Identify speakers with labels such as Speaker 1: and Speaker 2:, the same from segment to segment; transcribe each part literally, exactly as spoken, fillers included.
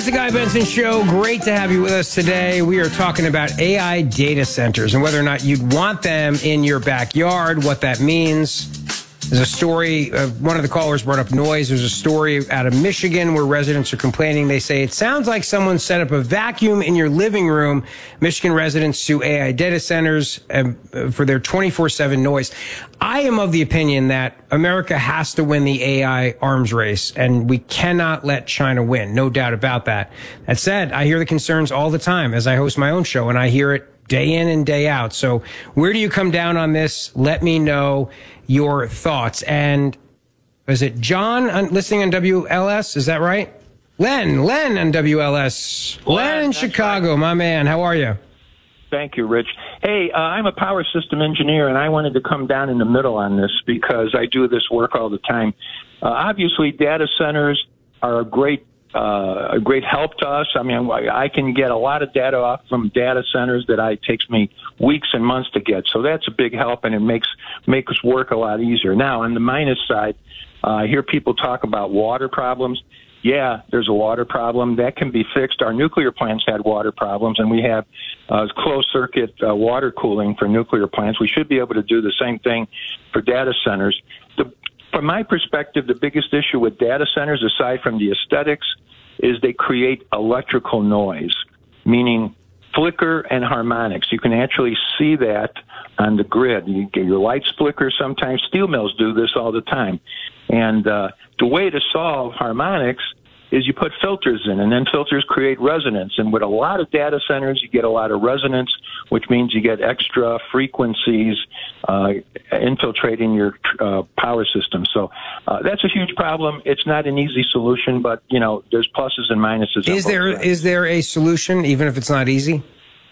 Speaker 1: the Guy Benson Show. Great to have you with us today. We are talking about A I data centers and whether or not you'd want them in your backyard, what that means. There's a story, uh, one of the callers brought up noise. There's a story out of Michigan where residents are complaining. They say, it sounds like someone set up a vacuum in your living room. Michigan residents sue A I data centers uh, for their twenty-four seven noise. I am of the opinion that America has to win the A I arms race, and we cannot let China win. No doubt about that. That said, I hear the concerns all the time as I host my own show, and I hear it day in and day out. So where do you come down on this? Let me know your thoughts. And is it John on, listening on W L S? Is that right? Len, Len on W L S. Len, Len in Chicago, right. My man. How are you?
Speaker 2: Thank you, Rich. Hey, uh, I'm a power system engineer, and I wanted to come down in the middle on this because I do this work all the time. Uh, obviously, data centers are a great Uh, a great help to us. I mean, I can get a lot of data off from data centers that I takes me weeks and months to get. So that's a big help, and it makes makes work a lot easier. Now, on the minus side, uh, I hear people talk about water problems. Yeah, there's a water problem that can be fixed. Our nuclear plants had water problems, and we have uh, closed circuit uh, water cooling for nuclear plants. We should be able to do the same thing for data centers. The From my perspective, the biggest issue with data centers, aside from the aesthetics, is they create electrical noise, meaning flicker and harmonics. You can actually see that on the grid. You get your lights flicker sometimes. Steel mills do this all the time. And uh, the way to solve harmonics is you put filters in, and then filters create resonance. And with a lot of data centers, you get a lot of resonance, which means you get extra frequencies uh, infiltrating your uh, power system. So uh, that's a huge problem. It's not an easy solution, but, you know, there's pluses and minuses.
Speaker 1: Is there is there a solution, even if it's not easy?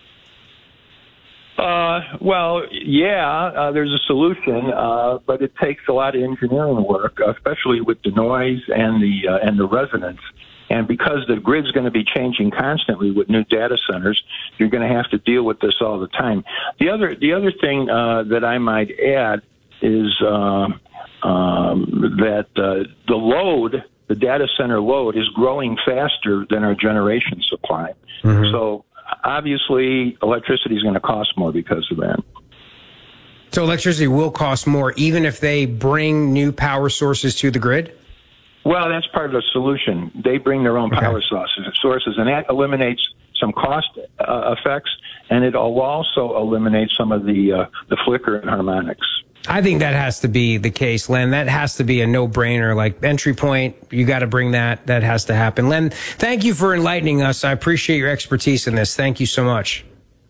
Speaker 2: Uh, well, yeah, uh, there's a solution, uh, but it takes a lot of engineering work, especially with the noise and the uh, and the resonance. And because the grid's going to be changing constantly with new data centers, you're going to have to deal with this all the time. The other the other thing uh, that I might add is uh, um, that uh, the load, the data center load, is growing faster than our generation supply. Mm-hmm. So obviously, electricity is going to cost more because of that.
Speaker 1: So electricity will cost more even if they bring new power sources to the grid?
Speaker 2: Well, that's part of the solution. They bring their own
Speaker 1: okay.
Speaker 2: power sources, sources, and that eliminates some cost uh, effects, and it will also eliminate some of the uh, the flicker and harmonics.
Speaker 1: I think that has to be the case, Len. That has to be a no-brainer. Like, entry point, you got to bring that. That has to happen. Len, thank you for enlightening us. I appreciate your expertise in this. Thank you so much.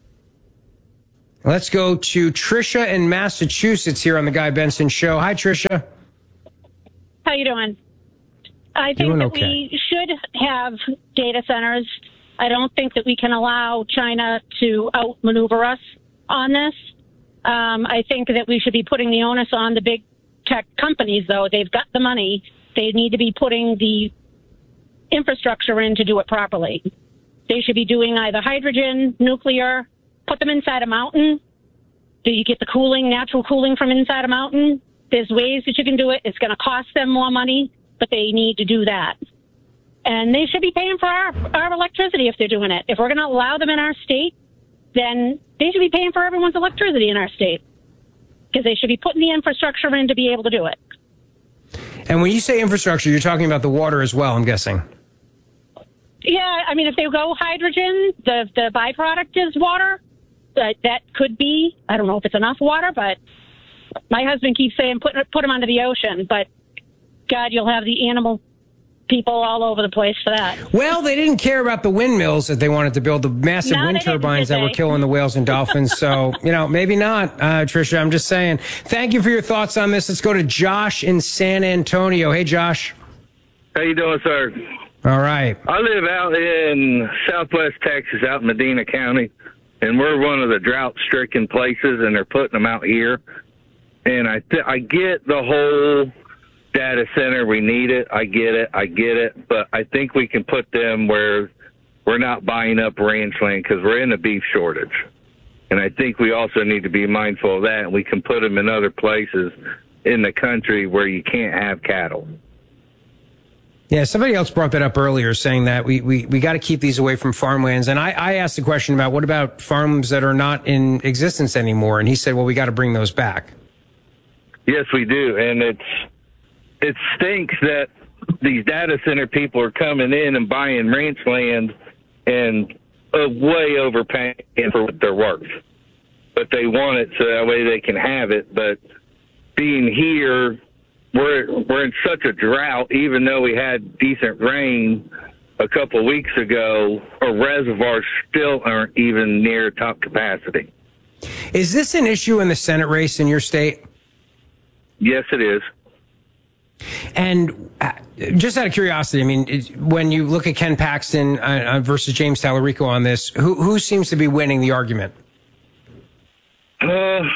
Speaker 1: Let's go to Tricia in Massachusetts here on the Guy Benson Show. Hi, Tricia.
Speaker 3: How you doing? I think
Speaker 1: doing
Speaker 3: that
Speaker 1: okay.
Speaker 3: we should have data centers. I don't think that we can allow China to outmaneuver us on this. Um, I think that we should be putting the onus on the big tech companies, though. They've got the money. They need to be putting the infrastructure in to do it properly. They should be doing either hydrogen, nuclear, put them inside a mountain. Do you get the cooling, natural cooling from inside a mountain? There's ways that you can do it. It's going to cost them more money, but they need to do that. And they should be paying for our, our electricity if they're doing it. If we're going to allow them in our state, then they should be paying for everyone's electricity in our state because they should be putting the infrastructure in to be able to do it.
Speaker 1: And when you say infrastructure, you're talking about the water as well, I'm guessing.
Speaker 3: Yeah, I mean, if they go hydrogen, the, the byproduct is water. That, that could be, I don't know if it's enough water, but my husband keeps saying put, put them under the ocean. But, God, you'll have the animal people all over the place for that.
Speaker 1: Well, they didn't care about the windmills that they wanted to build, the massive
Speaker 3: no,
Speaker 1: wind turbines that were killing the whales and dolphins. So, you know, maybe not, uh, Tricia. I'm just saying. Thank you for your thoughts on this. Let's go to Josh in San Antonio. Hey, Josh.
Speaker 4: How you doing, sir?
Speaker 1: All right.
Speaker 4: I live out in southwest Texas, out in Medina County, and we're one of the drought-stricken places, and they're putting them out here. And I th- I get the whole data center, we need it, I get it, I get it, but I think we can put them where we're not buying up ranch land because we're in a beef shortage. And I think we also need to be mindful of that, and we can put them in other places in the country where you can't have cattle.
Speaker 1: Yeah, somebody else brought that up earlier, saying that we, we, we got to keep these away from farmlands. And I, I asked the question about what about farms that are not in existence anymore? And he said, well, we got to bring those back.
Speaker 4: Yes, we do. And it's it stinks that these data center people are coming in and buying ranch land and uh, way overpaying for what they're worth. But they want it so that way they can have it. But being here, we're we're in such a drought, even though we had decent rain a couple of weeks ago, our reservoirs still aren't even near top capacity.
Speaker 1: Is this an issue in the Senate race in your state?
Speaker 4: Yes, it is.
Speaker 1: And uh, just out of curiosity, I mean, it, when you look at Ken Paxton uh, versus James Talarico on this, who who seems to be winning the argument?
Speaker 4: Uh,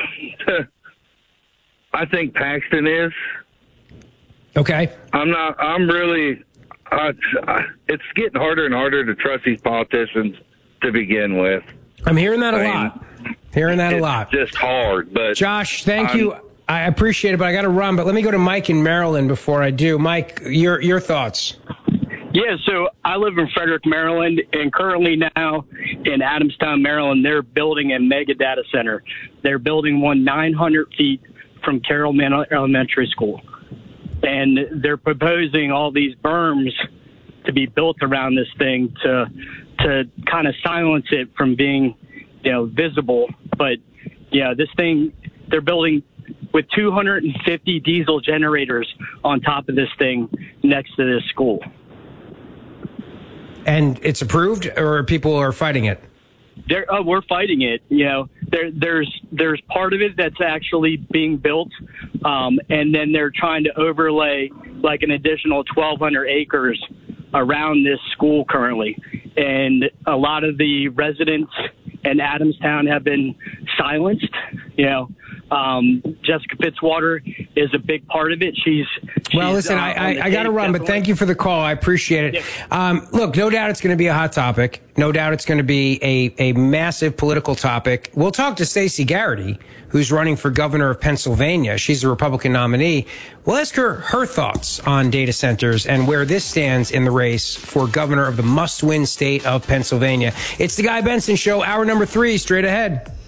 Speaker 4: I think Paxton is.
Speaker 1: Okay.
Speaker 4: I'm not. I'm really. Uh, it's getting harder and harder to trust these politicians to begin with.
Speaker 1: I'm hearing that a
Speaker 4: I mean,
Speaker 1: lot. Hearing that a lot.
Speaker 4: It's just hard. But
Speaker 1: Josh, thank
Speaker 4: I'm,
Speaker 1: you. I appreciate it, but I got to run. But let me go to Mike in Maryland before I do. Mike, your your thoughts.
Speaker 5: Yeah, so I live in Frederick, Maryland, and currently now in Adamstown, Maryland, they're building a mega data center. They're building one nine hundred feet from Carroll Elementary School. And they're proposing all these berms to be built around this thing to to kind of silence it from being, you know, visible. But, yeah, this thing, they're building with two hundred fifty diesel generators on top of this thing next to this school.
Speaker 1: And it's approved, or people are fighting it?
Speaker 5: They're, oh, we're fighting it. You know, there, there's there's part of it that's actually being built, um, and then they're trying to overlay like an additional twelve hundred acres around this school currently. And a lot of the residents in Adamstown have been silenced. You know, um, Jessica Fitzwater is a big part of it. She's, she's
Speaker 1: well, listen,
Speaker 5: uh,
Speaker 1: I, I, I got to run, but thank you for the call. I appreciate it.
Speaker 5: Yeah.
Speaker 1: Um, look, no doubt it's going to be a hot topic. No doubt it's going to be a, a massive political topic. We'll talk to Stacey Garrity, who's running for governor of Pennsylvania. She's a Republican nominee. We'll ask her her thoughts on data centers and where this stands in the race for governor of the must-win state of Pennsylvania. It's the Guy Benson Show, hour number three, straight ahead.